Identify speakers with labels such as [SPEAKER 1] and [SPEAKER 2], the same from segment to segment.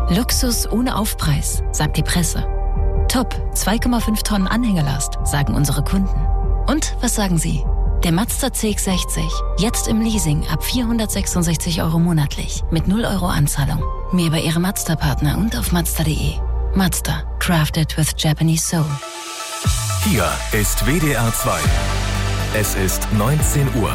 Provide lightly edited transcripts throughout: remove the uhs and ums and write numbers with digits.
[SPEAKER 1] Luxus ohne Aufpreis, sagt die Presse. Top, 2,5 Tonnen Anhängelast, sagen unsere Kunden. Und was sagen Sie? Der Mazda CX-60, jetzt im Leasing ab 466 € monatlich, mit 0 € Anzahlung. Mehr bei Ihrem Mazda-Partner und auf Mazda.de. Mazda, crafted with Japanese soul.
[SPEAKER 2] Hier ist WDR 2. Es ist 19 Uhr.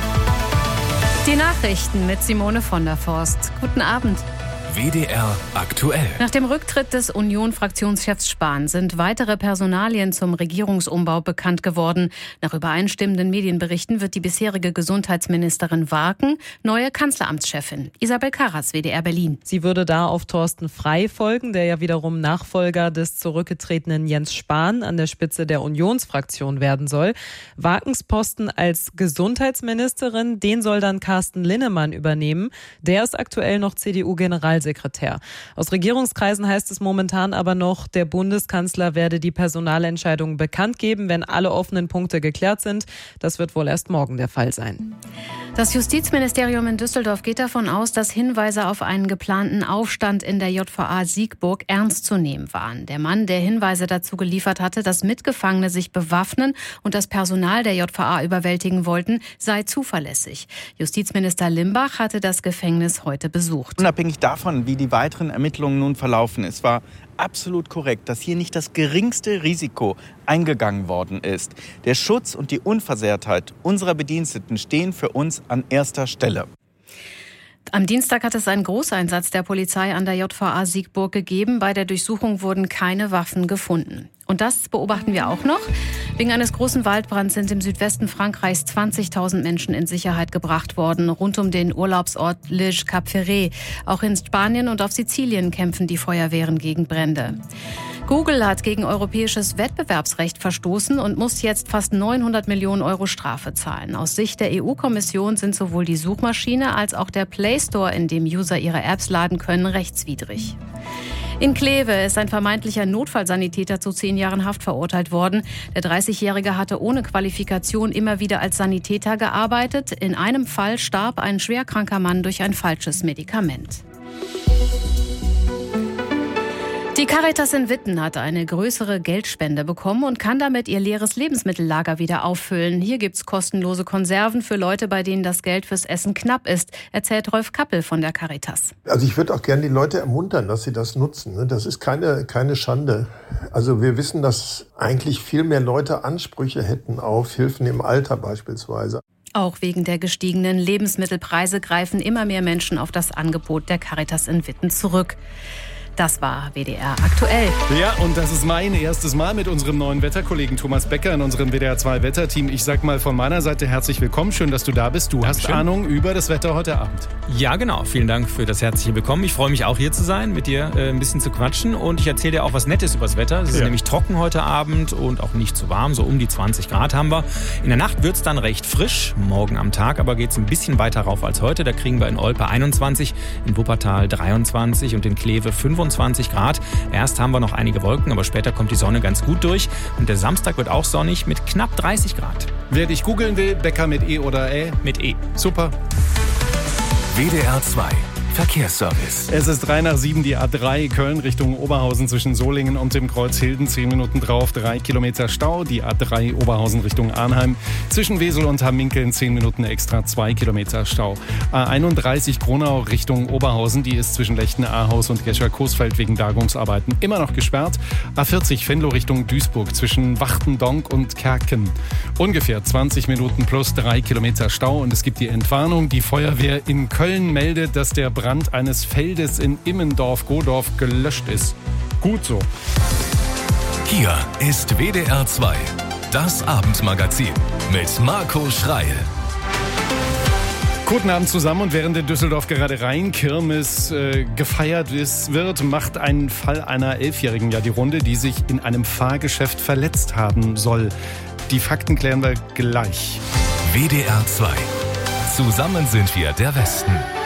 [SPEAKER 3] Die Nachrichten mit Simone von der Forst. Guten Abend.
[SPEAKER 2] WDR aktuell.
[SPEAKER 3] Nach dem Rücktritt des Union-Fraktionschefs Spahn sind weitere Personalien zum Regierungsumbau bekannt geworden. Nach übereinstimmenden Medienberichten wird die bisherige Gesundheitsministerin Warken neue Kanzleramtschefin. Isabel Karras, WDR Berlin.
[SPEAKER 4] Sie würde da auf Thorsten Frey folgen, der ja wiederum Nachfolger des zurückgetretenen Jens Spahn an der Spitze der Unionsfraktion werden soll. Warkens Posten als Gesundheitsministerin, den soll dann Carsten Linnemann übernehmen. Der ist aktuell noch CDU-Generalsekretär. Aus Regierungskreisen heißt es momentan aber noch, der Bundeskanzler werde die Personalentscheidung bekannt geben, wenn alle offenen Punkte geklärt sind. Das wird wohl erst morgen der Fall sein.
[SPEAKER 3] Das Justizministerium in Düsseldorf geht davon aus, dass Hinweise auf einen geplanten Aufstand in der JVA Siegburg ernst zu nehmen waren. Der Mann, der Hinweise dazu geliefert hatte, dass Mitgefangene sich bewaffnen und das Personal der JVA überwältigen wollten, sei zuverlässig. Justizminister Limbach hatte das Gefängnis heute besucht.
[SPEAKER 5] Unabhängig davon, wie die weiteren Ermittlungen nun verlaufen, es war absolut korrekt, dass hier nicht das geringste Risiko eingegangen worden ist. Der Schutz und die Unversehrtheit unserer Bediensteten stehen für uns an erster Stelle.
[SPEAKER 3] Am Dienstag hat es einen Großeinsatz der Polizei an der JVA Siegburg gegeben. Bei der Durchsuchung wurden keine Waffen gefunden. Und das beobachten wir auch noch. Wegen eines großen Waldbrands sind im Südwesten Frankreichs 20.000 Menschen in Sicherheit gebracht worden, rund um den Urlaubsort Les Cap Ferret. Auch in Spanien und auf Sizilien kämpfen die Feuerwehren gegen Brände. Google hat gegen europäisches Wettbewerbsrecht verstoßen und muss jetzt fast 900 Millionen € Strafe zahlen. Aus Sicht der EU-Kommission sind sowohl die Suchmaschine als auch der Play Store, in dem User ihre Apps laden können, rechtswidrig. In Kleve ist ein vermeintlicher Notfallsanitäter zu 10 Jahren Haft verurteilt worden. Der 30-Jährige hatte ohne Qualifikation immer wieder als Sanitäter gearbeitet. In einem Fall starb ein schwerkranker Mann durch ein falsches Medikament. Die Caritas in Witten hat eine größere Geldspende bekommen und kann damit ihr leeres Lebensmittellager wieder auffüllen. Hier gibt's kostenlose Konserven für Leute, bei denen das Geld fürs Essen knapp ist, erzählt Rolf Kappel von der Caritas.
[SPEAKER 6] Also ich würde auch gerne die Leute ermuntern, dass sie das nutzen. Das ist keine Schande. Also wir wissen, dass eigentlich viel mehr Leute Ansprüche hätten auf Hilfen im Alter beispielsweise.
[SPEAKER 3] Auch wegen der gestiegenen Lebensmittelpreise greifen immer mehr Menschen auf das Angebot der Caritas in Witten zurück. Das war WDR aktuell.
[SPEAKER 7] Ja, und das ist mein erstes Mal mit unserem neuen Wetterkollegen Thomas Becker in unserem WDR 2 Wetterteam. Ich sag mal von meiner Seite herzlich willkommen. Schön, dass du da bist. Du
[SPEAKER 8] Dankeschön.
[SPEAKER 7] Hast Ahnung über das Wetter heute Abend.
[SPEAKER 8] Ja, genau. Vielen Dank für das herzliche Willkommen. Ich freue mich auch hier zu sein, mit dir ein bisschen zu quatschen. Und ich erzähle dir auch was Nettes übers Wetter. Es ist nämlich trocken heute Abend und auch nicht zu warm. So um die 20 Grad haben wir. In der Nacht wird es dann recht frisch. Morgen am Tag aber geht es ein bisschen weiter rauf als heute. Da kriegen wir in Olpe 21, in Wuppertal 23 und in Kleve 25 Grad. Erst haben wir noch einige Wolken, aber später kommt die Sonne ganz gut durch. Und der Samstag wird auch sonnig mit knapp 30 Grad.
[SPEAKER 7] Wer dich googeln will, Becker mit E oder Ä?
[SPEAKER 8] Mit E.
[SPEAKER 7] Super.
[SPEAKER 2] WDR 2 Verkehrsservice.
[SPEAKER 7] Es ist 7:03, die A3 Köln Richtung Oberhausen zwischen Solingen und dem Kreuz Hilden. 10 Minuten drauf, 3 Kilometer Stau. Die A3 Oberhausen Richtung Arnheim. Zwischen Wesel und Hamminkeln 10 Minuten extra, 2 Kilometer Stau. A31 Gronau Richtung Oberhausen. Die ist zwischen Lechten-Ahaus und Gescher-Coesfeld wegen Bergungsarbeiten immer noch gesperrt. A40 Venlo Richtung Duisburg zwischen Wachtendonk und Kerken. Ungefähr 20 Minuten plus 3 Kilometer Stau. Und es gibt die Entwarnung. Die Feuerwehr in Köln meldet, dass der Brand eines Feldes in Immendorf-Godorf gelöscht ist. Gut so.
[SPEAKER 2] Hier ist WDR 2, das Abendmagazin mit Marco Schreil.
[SPEAKER 7] Guten Abend zusammen, und während in Düsseldorf gerade Rheinkirmes gefeiert wird, macht ein Fall einer 11-Jährigen ja die Runde, die sich in einem Fahrgeschäft verletzt haben soll. Die Fakten klären wir gleich.
[SPEAKER 2] WDR 2. Zusammen sind wir der Westen.